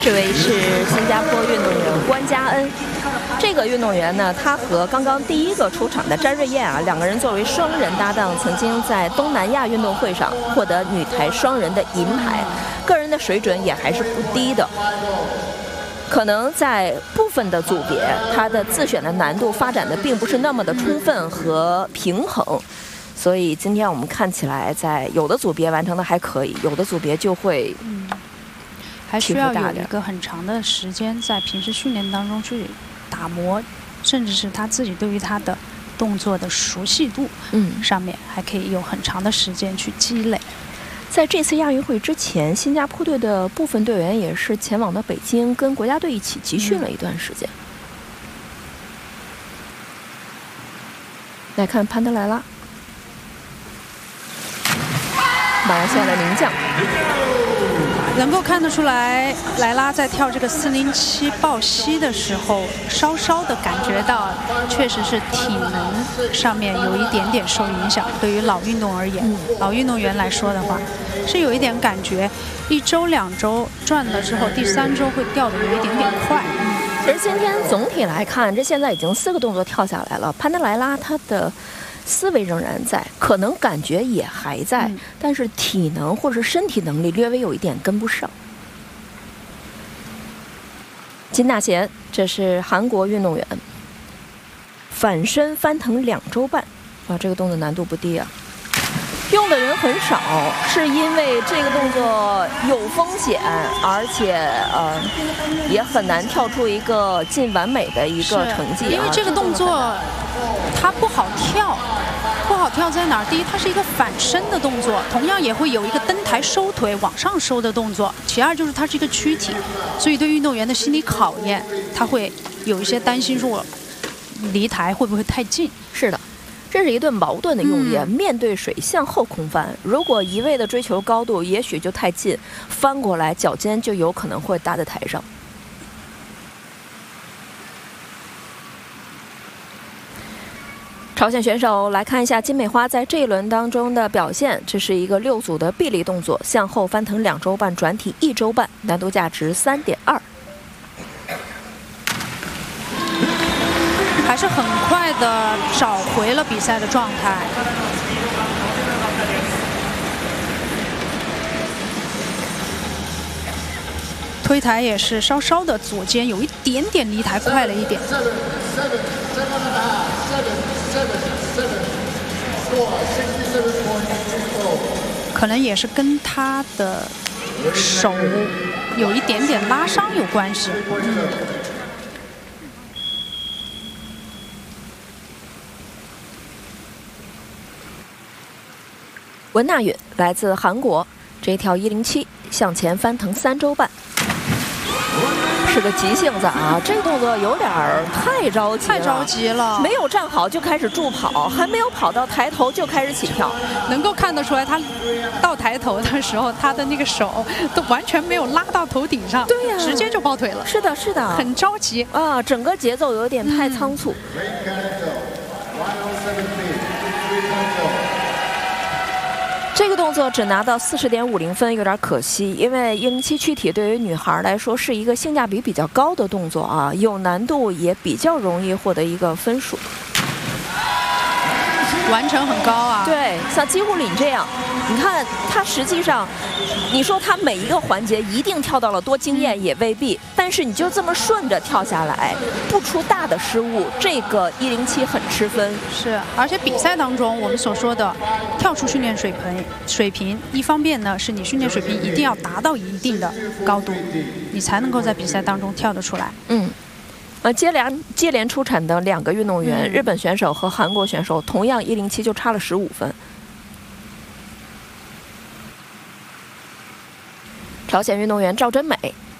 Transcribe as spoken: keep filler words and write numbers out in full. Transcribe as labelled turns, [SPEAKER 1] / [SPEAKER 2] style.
[SPEAKER 1] 这位是新加坡运动员关嘉恩。这个运动员呢，他和刚刚第一个出场的詹瑞燕啊，两个人作为双人搭档，曾经在东南亚运动会上获得女台双人的银牌，个人的水准也还是不低的。可能在部分的组别，他的自选的难度发展的并不是那么的充分和平衡。所以今天我们看起来，在有的组别完成的还可以，有的组别就会，
[SPEAKER 2] 嗯，还需要有一个很长的时间在平时训练当中去打磨，甚至是他自己对于他的动作的熟悉度，嗯，上面还可以有很长的时间去积累。
[SPEAKER 1] 在这次亚运会之前，新加坡队的部分队员也是前往了北京，跟国家队一起集训了一段时间。嗯、来看潘德莱拉。马来西亚的名将，
[SPEAKER 2] 能够看得出来，莱拉在跳这个四零七抱膝的时候，稍稍的感觉到，确实是体能上面有一点点受影响。对于老运动而言，嗯、老运动员来说的话，是有一点感觉，一周两周转了之后，第三周会掉的有一点点快。
[SPEAKER 1] 其实今天总体来看，这现在已经四个动作跳下来了，潘德莱拉他的思维仍然在，可能感觉也还在，嗯、但是体能或者身体能力略微有一点跟不上。金大贤，这是韩国运动员，反身翻腾两周半，哇，这个动作难度不低啊。用的人很少，是因为这个动作有风险，而且呃也很难跳出一个近完美的一个成绩、啊。
[SPEAKER 2] 因为这个动作它不好跳，不好跳在哪儿？第一，它是一个反身的动作，同样也会有一个登台收腿往上收的动作。其二就是它是一个躯体，所以对运动员的心理考验，他会有一些担心，说我离台会不会太近？
[SPEAKER 1] 是的。这是一顿矛盾的用力，嗯、面对水向后空翻。如果一味的追求高度，也许就太近，翻过来脚尖就有可能会搭在台上。朝鲜选手来看一下金美花在这一轮当中的表现，这是一个六组的臂力动作，向后翻腾两周半，转体一周半，难度价值三点二。
[SPEAKER 2] 还是很快的找回了比赛的状态。推台也是稍稍的左肩有一点点离台快了一点。可能也是跟他的手有一点点拉伤有关系。嗯
[SPEAKER 1] 文娜允来自韩国，这一跳一零七向前翻腾三周半，是个急性子啊！这个动作有点太着急了，
[SPEAKER 2] 太着急了，
[SPEAKER 1] 没有站好就开始助跑，还没有跑到抬头就开始起跳，
[SPEAKER 2] 能够看得出来，他到抬头的时候，他的那个手都完全没有拉到头顶上，
[SPEAKER 1] 对呀、啊，
[SPEAKER 2] 直接就抱腿了。
[SPEAKER 1] 是的，是的，
[SPEAKER 2] 很着急
[SPEAKER 1] 啊，整个节奏有点太仓促。嗯这个动作只拿到四十点五零分，有点可惜，因为一零七躯体对于女孩来说是一个性价比比较高的动作啊，有难度也比较容易获得一个分数。
[SPEAKER 2] 完成很高啊！
[SPEAKER 1] 对，像基户岭这样，你看他实际上，你说他每一个环节一定跳到了多惊艳也未必，但是你就这么顺着跳下来，不出大的失误，这个一零七很吃分。
[SPEAKER 2] 是，而且比赛当中我们所说的跳出训练水平，水平一方面呢是你训练水平一定要达到一定的高度，你才能够在比赛当中跳得出来。
[SPEAKER 1] 嗯。呃，接连接连出产的两个运动员，嗯、日本选手和韩国选手，同样一零七就差了十五分。朝鲜运动员赵真美